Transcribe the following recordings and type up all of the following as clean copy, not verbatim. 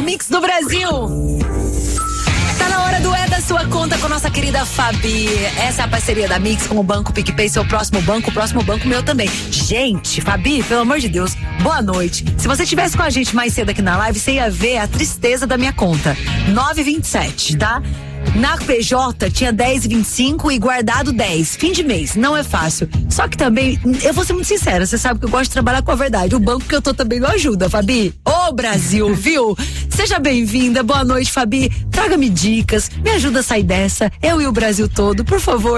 Mix do Brasil. Tá na hora do É da Sua Conta com nossa querida Fabi. Essa é a parceria da Mix com o Banco PicPay, seu próximo banco, o próximo banco meu também. Gente, Fabi, pelo amor de Deus, boa noite. Se você estivesse com a gente mais cedo aqui na live, você ia ver a tristeza da minha conta. 9,27, tá? Na PJ tinha 10,25 e guardado 10. Fim de mês, não é fácil. Só que também, eu vou ser muito sincera, você sabe que eu gosto de trabalhar com a verdade. O banco que eu tô também não ajuda, Fabi. Ô, Brasil, viu? Seja bem-vinda, boa noite, Fabi. Traga-me dicas, me ajuda a sair dessa. Eu e o Brasil todo, por favor.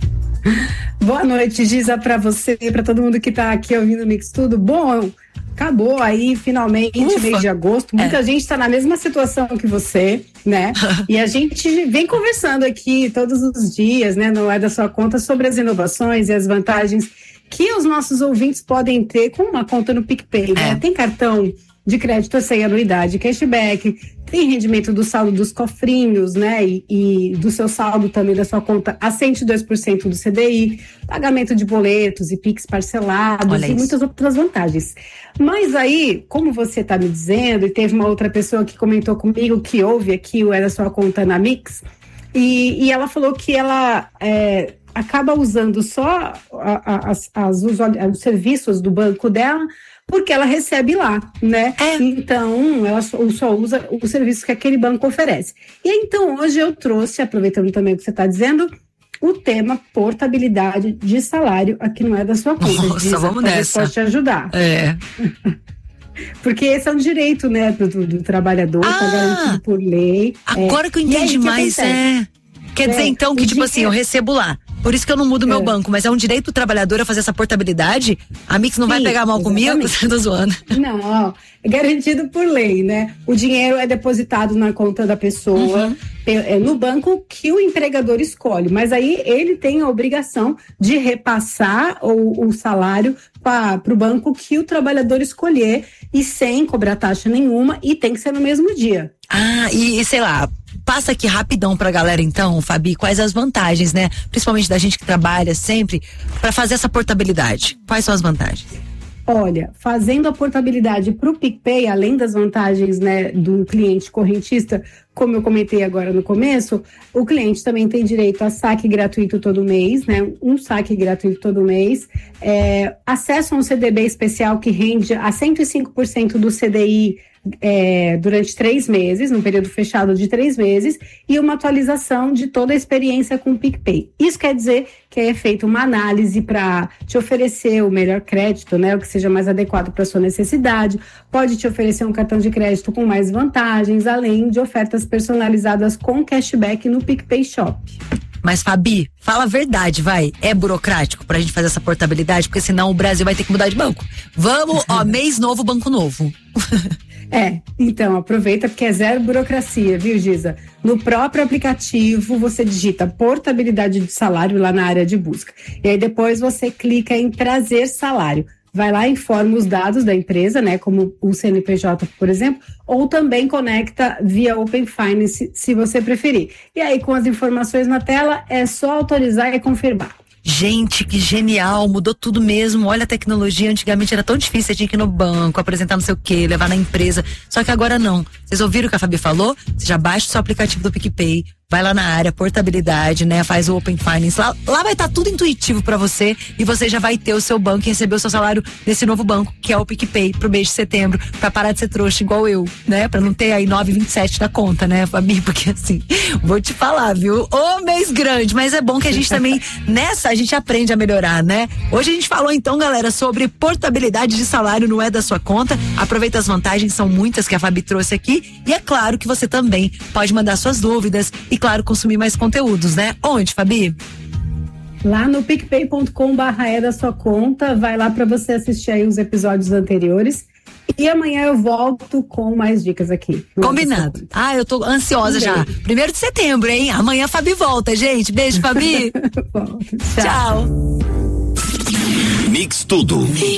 Boa noite, Giza, pra você, pra todo mundo que tá aqui ouvindo o Mix Tudo. Bom, acabou aí, finalmente, mês de agosto. Muita gente tá na mesma situação que você, né? E a gente vem conversando aqui todos os dias, né? No É da Sua Conta, sobre as inovações e as vantagens que os nossos ouvintes podem ter com uma conta no PicPay, né? Tem cartão de crédito sem anuidade, cashback, tem rendimento do saldo dos cofrinhos, né? E do seu saldo também da sua conta a 102% do CDI, pagamento de boletos e Pix parcelados e muitas outras vantagens. Mas aí, como você está me dizendo, e teve uma outra pessoa que comentou comigo que ouve aqui o É da Sua Conta na Mix, e ela falou que ela acaba usando só os serviços do banco dela, porque ela recebe lá, né? Então, ela só usa o serviço que aquele banco oferece. E então, hoje eu trouxe, aproveitando também o que você está dizendo, o tema portabilidade de salário aqui no É da Sua Conta. Nossa, vamos nessa. Pode te ajudar. Porque esse é um direito, né, do trabalhador, tá garantido por lei. Agora que eu entendi mais, Quer dizer, então, que tipo assim, eu recebo lá. Por isso que eu não mudo meu banco, mas é um direito do trabalhador a fazer essa portabilidade? A Mix não vai pegar mal comigo? Você tá zoando. Não, é garantido por lei, né? O dinheiro é depositado na conta da pessoa, no banco que o empregador escolhe, mas aí ele tem a obrigação de repassar o salário para o banco que o trabalhador escolher e sem cobrar taxa nenhuma, e tem que ser no mesmo dia. E sei lá, passa aqui rapidão pra galera então, Fabi, quais as vantagens, né? Principalmente da gente que trabalha sempre para fazer essa portabilidade. Quais são as vantagens? Olha, fazendo a portabilidade para o PicPay, além das vantagens, né, do cliente correntista, como eu comentei agora no começo, o cliente também tem direito a saque gratuito todo mês, né? Um saque gratuito todo mês, acesso a um CDB especial que rende a 105% do CDI durante 3 meses, num período fechado de 3 meses, e uma atualização de toda a experiência com o PicPay. Isso quer dizer que é feita uma análise para te oferecer o melhor crédito, né, o que seja mais adequado para sua necessidade, pode te oferecer um cartão de crédito com mais vantagens, além de ofertas personalizadas com cashback no PicPay Shop. Mas, Fabi, fala a verdade, vai. É burocrático pra gente fazer essa portabilidade, porque senão o Brasil vai ter que mudar de banco. Vamos, mês novo, banco novo. Então aproveita porque é zero burocracia, viu, Giza? No próprio aplicativo você digita portabilidade de salário lá na área de busca. E aí depois você clica em trazer salário. Vai lá e informa os dados da empresa, né, como o CNPJ, por exemplo, ou também conecta via Open Finance, se você preferir. E aí, com as informações na tela, é só autorizar e confirmar. Gente, que genial, mudou tudo mesmo. Olha a tecnologia, antigamente era tão difícil, você tinha que ir no banco, apresentar não sei o que, levar na empresa, só que agora não. Vocês ouviram o que a Fabi falou? Você já baixa o seu aplicativo do PicPay, vai lá na área portabilidade, né? Faz o Open Finance. Lá vai estar tudo intuitivo pra você e você já vai ter o seu banco e receber o seu salário desse novo banco, que é o PicPay, pro mês de setembro, pra parar de ser trouxa igual eu, né? Pra não ter aí 9,27 da conta, né, Fabi? Porque assim, vou te falar, viu? Ô, mês grande, mas é bom que a gente também, nessa, a gente aprende a melhorar, né? Hoje a gente falou então, galera, sobre portabilidade de salário no É da Sua Conta. Aproveita as vantagens, são muitas que a Fabi trouxe aqui. E é claro que você também pode mandar suas dúvidas e, claro, consumir mais conteúdos, né? Onde, Fabi? Lá no picpay.com/É da Sua Conta, vai lá para você assistir aí os episódios anteriores. E amanhã eu volto com mais dicas aqui. Combinado. Eu tô ansiosa já. 1º de setembro, hein? Amanhã a Fabi volta, gente. Beijo, Fabi. Tchau. Tchau. Mix Tudo.